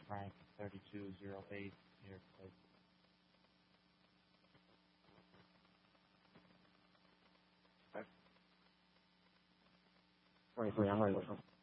Frank 3208 here, please. 23 安慰我说。